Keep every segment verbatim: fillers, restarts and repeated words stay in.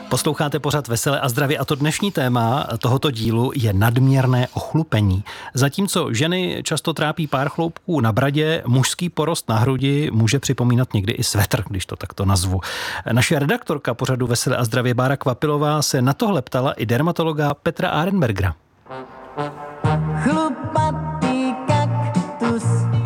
Posloucháte pořad Veselé a zdravě a to dnešní téma tohoto dílu je nadměrné ochlupení. Zatímco ženy často trápí pár chloupků na bradě, mužský porost na hrudi může připomínat někdy i svetr, když to takto nazvu. Naše redaktorka pořadu Veselé a zdravě Bára Kvapilová se na tohle ptala i dermatologa Petra Arenbergera. Chlupatý kaktus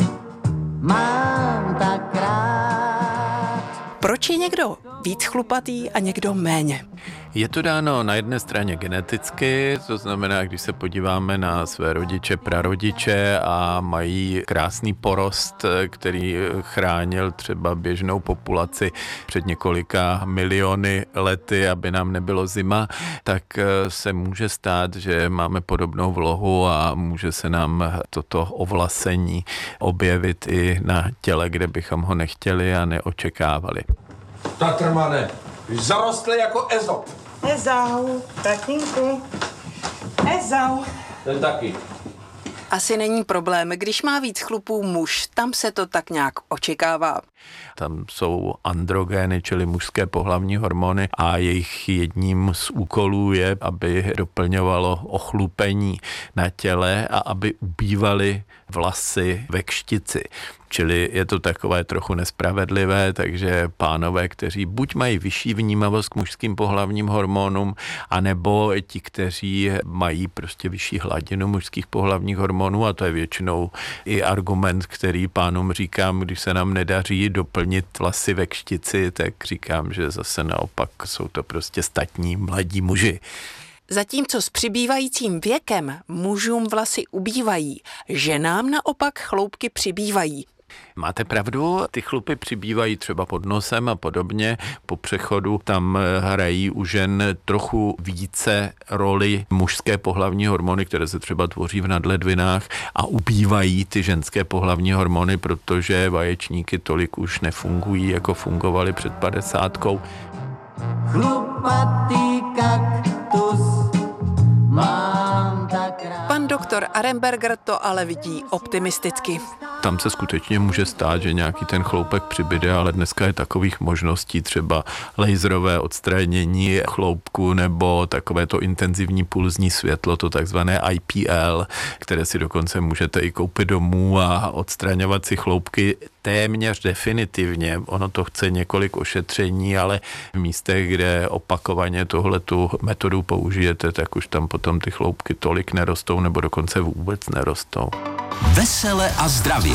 mám tak rád. Proč je někdo víc chlupatý a někdo méně? Je to dáno na jedné straně geneticky, to znamená, když se podíváme na své rodiče, prarodiče a mají krásný porost, který chránil třeba běžnou populaci před několika miliony lety, aby nám nebylo zima, tak se může stát, že máme podobnou vlohu a může se nám toto ovlasení objevit i na těle, kde bychom ho nechtěli a neočekávali. Tatrmane, zarostli jako Ezop. Ezau, tatínku, Ezau. Ten taky. Asi není problém, když má víc chlupů muž, tam se to tak nějak očekává. Tam jsou androgény, čili mužské pohlavní hormony a jejich jedním z úkolů je, aby doplňovalo ochlupení na těle a aby ubývaly vlasy ve kštici. Čili je to takové trochu nespravedlivé, takže pánové, kteří buď mají vyšší vnímavost k mužským pohlavním hormonům, anebo ti, kteří mají prostě vyšší hladinu mužských pohlavních hormonů, a to je většinou i argument, který pánům říkám, když se nám nedaří doplnit vlasy ve kštici, tak říkám, že zase naopak jsou to prostě statní mladí muži. Zatímco s přibývajícím věkem mužům vlasy ubývají, ženám naopak chloupky přibývají. Máte pravdu, ty chlupy přibývají třeba pod nosem a podobně. Po přechodu tam hrají u žen trochu více roli mužské pohlavní hormony, které se třeba tvoří v nadledvinách a ubývají ty ženské pohlavní hormony, protože vaječníky tolik už nefungují, jako fungovaly před padesátkou. Chlupatý kaktus mám tak rád. Pan doktor Arenberger to ale vidí optimisticky. Tam se skutečně může stát, že nějaký ten chloupek přibyde, ale dneska je takových možností, třeba laserové odstranění chloupku nebo takové to intenzivní pulzní světlo, to takzvané I P L, které si dokonce můžete i koupit domů a odstraňovat si chloupky téměř definitivně. Ono to chce několik ošetření, ale v místech, kde opakovaně tohletu metodu použijete, tak už tam potom ty chloupky tolik nerostou nebo dokonce vůbec nerostou. Vesele a zdravě.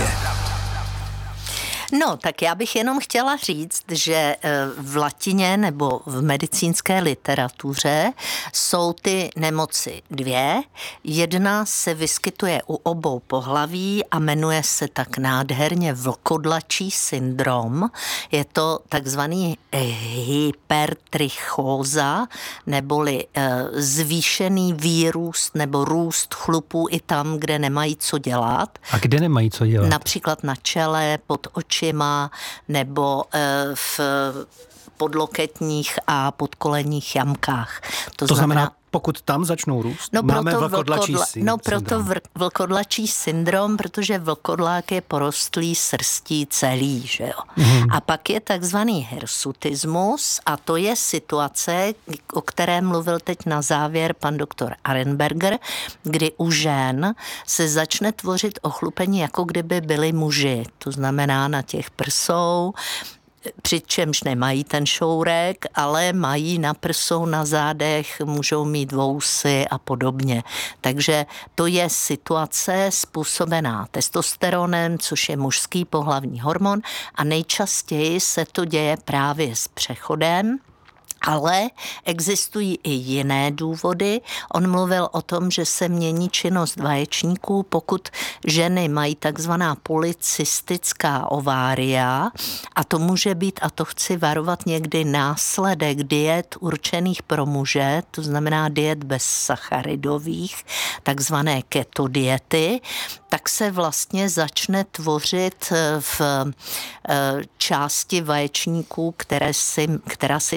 No, tak já bych jenom chtěla říct, že v latině nebo v medicínské literatuře jsou ty nemoci dvě. Jedna se vyskytuje u obou pohlaví a jmenuje se tak nádherně vlkodlačí syndrom. Je to takzvaný hypertrichóza, neboli zvýšený výrůst nebo růst chlupů i tam, kde nemají co dělat. A kde nemají co dělat? Například na čele, pod očima nebo v podloketních a podkolenních jamkách. To, to znamená, znamená, pokud tam začnou růst, no máme proto vlkodlačí vlkodla, syndrom. No proto vlkodlačí syndrom, protože vlkodlák je porostlý srstí celý, že jo. Mm. A pak je takzvaný hirsutismus a to je situace, o které mluvil teď na závěr pan doktor Arenberger, kdy u žen se začne tvořit ochlupení, jako kdyby byli muži. To znamená na těch prsou, přičemž nemají ten šourek, ale mají na prsou, na zádech, můžou mít vousy a podobně. Takže to je situace způsobená testosteronem, což je mužský pohlavní hormon a nejčastěji se to děje právě s přechodem. Ale existují i jiné důvody. On mluvil o tom, že se mění činnost vaječníků, pokud ženy mají takzvaná polycystická ovária a to může být, a to chci varovat, někdy následek diet určených pro muže, to znamená diet bez sacharidových, takzvané keto diety, tak se vlastně začne tvořit v části vaječníků, které si, která se jmenuje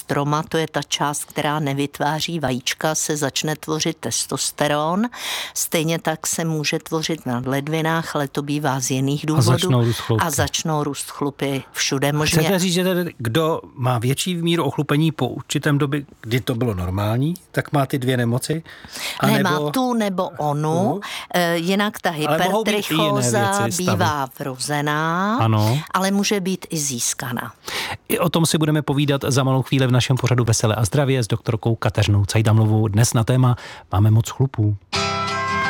oestroma, to je ta část, která nevytváří vajíčka, se začne tvořit testosteron. Stejně tak se může tvořit na ledvinách, ale to bývá z jiných důvodů. A začnou růst chlupy. A začnou růst chlupy všude možně. Chcete říct, že kdo má větší míru ochlupení po určitém době, kdy to bylo normální, tak má ty dvě nemoci? A Nemá nebo... tu nebo onu, uh, jinak ta hypertrichóza bývá vrozená, ano. ale může být i získaná. I o tom si budeme povídat za malou chvíli v našem pořadu Veselé a zdravě s doktorkou Kateřinou Cajdamlovou. Dnes na téma Máme moc chlupů.